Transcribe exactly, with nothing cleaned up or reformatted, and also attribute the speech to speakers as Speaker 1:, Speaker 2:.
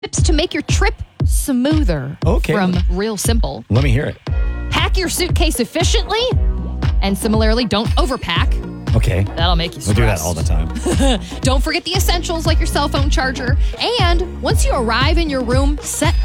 Speaker 1: Tips to make your trip smoother.
Speaker 2: Okay.
Speaker 1: From Real Simple.
Speaker 2: Let me hear it.
Speaker 1: Pack your suitcase efficiently. And similarly, don't overpack.
Speaker 2: Okay.
Speaker 1: That'll make you
Speaker 2: We
Speaker 1: stressed.
Speaker 2: do that all the time.
Speaker 1: Don't forget the essentials like your cell phone charger. And once you arrive in your room, set